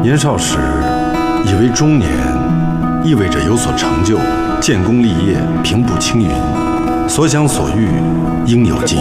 年少时以为中年意味着有所成就，建功立业，平步青云，所想所欲应有尽